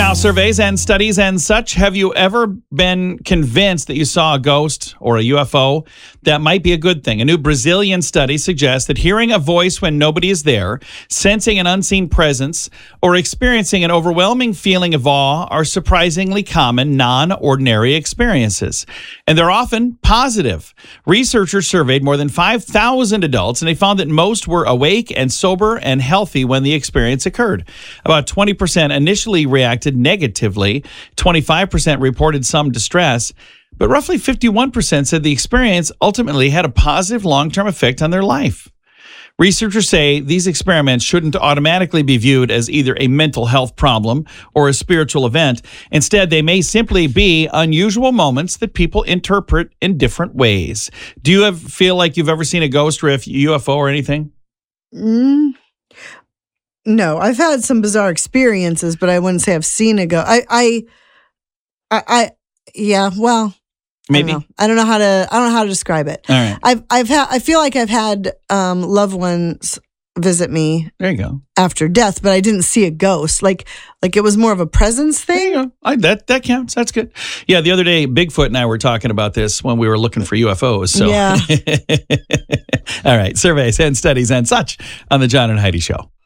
Now, surveys and studies and such, have you ever been convinced that you saw a ghost or a UFO? That might be a good thing. A new Brazilian study suggests that hearing a voice when nobody is there, sensing an unseen presence, or experiencing an overwhelming feeling of awe are surprisingly common, non-ordinary experiences. And they're often positive. Researchers surveyed more than 5,000 adults, and they found that most were awake and sober and healthy when the experience occurred. About 20% initially reacted negatively, 25% reported some distress, but roughly 51% said the experience ultimately had a positive long-term effect on their life. Researchers say these experiments shouldn't automatically be viewed as either a mental health problem or a spiritual event. Instead, they may simply be unusual moments that people interpret in different ways. Do you feel like you've ever seen a ghost or a UFO or anything? No, I've had some bizarre experiences, but I wouldn't say I've seen a ghost. Well, maybe. I don't know how to describe it. All right. I feel like I've had loved ones visit me. There you go. After death, but I didn't see a ghost. Like it was more of a presence thing. There you go. That counts. That's good. Yeah, the other day, Bigfoot and I were talking about this when we were looking for UFOs. So. Yeah. All right. Surveys and studies and such on the John and Heidi Show.